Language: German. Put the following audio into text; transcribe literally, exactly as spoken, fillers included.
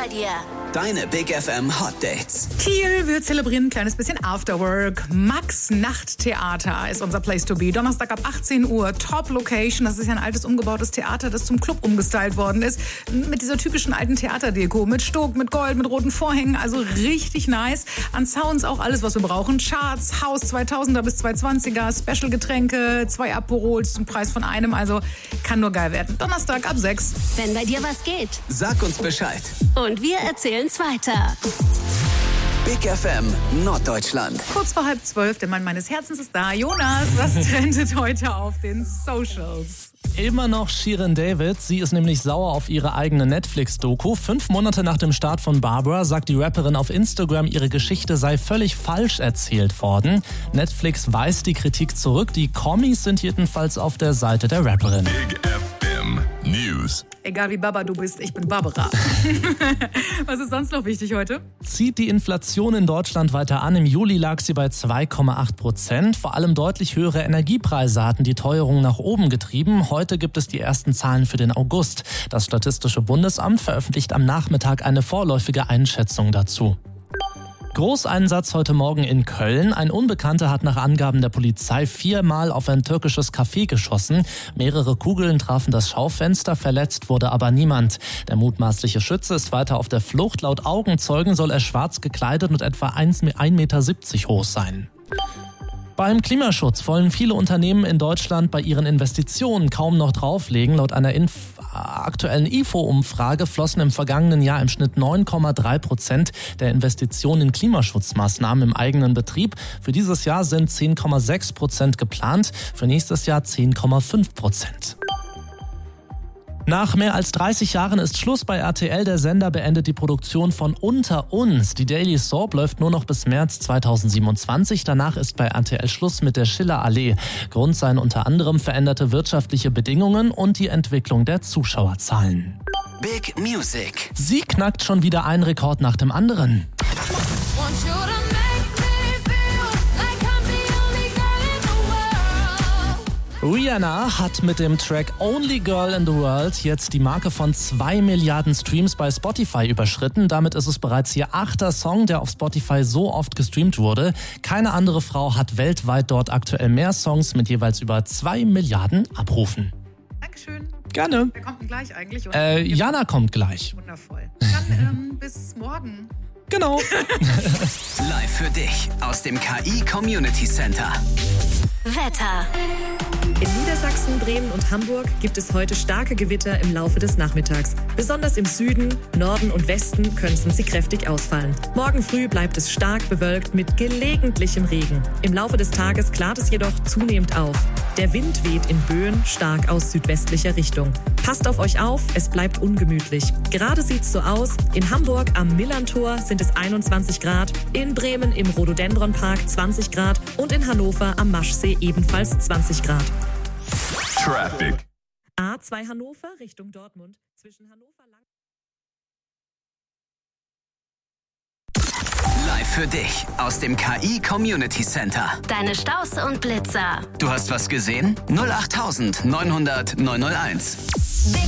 bei dir. Deine Big F M Hot Dates. Kiel, wir zelebrieren ein kleines bisschen Afterwork. Max Nachttheater ist unser Place to be. Donnerstag ab achtzehn Uhr, Top Location. Das ist ja ein altes, umgebautes Theater, das zum Club umgestylt worden ist. Mit dieser typischen alten Theaterdeko. Mit Stuck, mit Gold, mit roten Vorhängen. Also richtig nice. An Sounds auch alles, was wir brauchen. Charts, Haus zweitausender bis zweihundertzwanziger, Special-Getränke, zwei Aperols zum Preis von einem. Also kann nur geil werden. Donnerstag ab sechs. Wenn bei dir was geht. Sag uns Bescheid. Und wir erzählen's weiter. Big F M Norddeutschland. Kurz vor halb zwölf, der Mann meines Herzens ist da. Jonas, was trendet heute auf den Socials? Immer noch Shirin David. Sie ist nämlich sauer auf ihre eigene Netflix-Doku. Fünf Monate nach dem Start von Barbara sagt die Rapperin auf Instagram, ihre Geschichte sei völlig falsch erzählt worden. Netflix weist die Kritik zurück. Die Kommis sind jedenfalls auf der Seite der Rapperin. Big F M News. Egal wie Baba du bist, ich bin Barbara. Was ist sonst noch wichtig heute? Zieht die Inflation in Deutschland weiter an. Im Juli lag sie bei zwei Komma acht Prozent. Vor allem deutlich höhere Energiepreise hatten die Teuerung nach oben getrieben. Heute gibt es die ersten Zahlen für den August. Das Statistische Bundesamt veröffentlicht am Nachmittag eine vorläufige Einschätzung dazu. Großeinsatz heute Morgen in Köln. Ein Unbekannter hat nach Angaben der Polizei viermal auf ein türkisches Café geschossen. Mehrere Kugeln trafen das Schaufenster, verletzt wurde aber niemand. Der mutmaßliche Schütze ist weiter auf der Flucht. Laut Augenzeugen soll er schwarz gekleidet und etwa eins Komma siebzig Meter hoch sein. Beim Klimaschutz wollen viele Unternehmen in Deutschland bei ihren Investitionen kaum noch drauflegen. Laut einer Inf- aktuellen I F O-Umfrage flossen im vergangenen Jahr im Schnitt neun Komma drei Prozent der Investitionen in Klimaschutzmaßnahmen im eigenen Betrieb. Für dieses Jahr sind zehn Komma sechs Prozent geplant, für nächstes Jahr zehn Komma fünf Prozent. Nach mehr als dreißig Jahren ist Schluss bei R T L. Der Sender beendet die Produktion von Unter uns. Die Daily Soap läuft nur noch bis März zweitausendsiebenundzwanzig. Danach ist bei R T L Schluss mit der Schillerallee. Grund seien unter anderem veränderte wirtschaftliche Bedingungen und die Entwicklung der Zuschauerzahlen. Big Music. Sie knackt schon wieder einen Rekord nach dem anderen. Rihanna hat mit dem Track Only Girl in the World jetzt die Marke von zwei Milliarden Streams bei Spotify überschritten. Damit ist es bereits ihr achter Song, der auf Spotify so oft gestreamt wurde. Keine andere Frau hat weltweit dort aktuell mehr Songs mit jeweils über zwei Milliarden Abrufen. Dankeschön. Gerne. Wer kommt denn gleich eigentlich? Oder? Äh, Jana kommt gleich. Wundervoll. Dann ähm, bis morgen. Genau. Live für dich aus dem K I Community Center. Wetter. In Niedersachsen, Bremen und Hamburg gibt es heute starke Gewitter im Laufe des Nachmittags. Besonders im Süden, Norden und Westen könnten sie kräftig ausfallen. Morgen früh bleibt es stark bewölkt mit gelegentlichem Regen. Im Laufe des Tages klart es jedoch zunehmend auf. Der Wind weht in Böen stark aus südwestlicher Richtung. Passt auf euch auf, es bleibt ungemütlich. Gerade sieht's so aus, in Hamburg am Millantor sind es einundzwanzig Grad, in Bremen im Rhododendronpark zwanzig Grad und in Hannover am Maschsee ebenfalls zwanzig Grad. Traffic. A zwei Hannover Richtung Dortmund. Zwischen Hannover lang. Live für dich aus dem K I Community Center. Deine Staus und Blitzer. Du hast was gesehen? null acht neunhundert neunhunderteins.